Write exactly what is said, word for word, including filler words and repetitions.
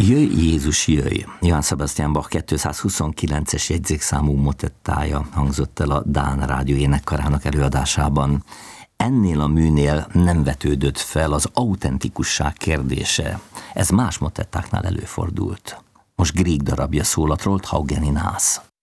Jöjj Jézus, jöjj! Johann Sebastian Bach kétszázhuszonkilences jegyzékszámú motettája hangzott el a Dán Rádió énekkarának előadásában. Ennél a műnél nem vetődött fel az autentikusság kérdése. Ez más motettáknál előfordult. Most Grieg darabja szól a Trolldhaugen in Haas.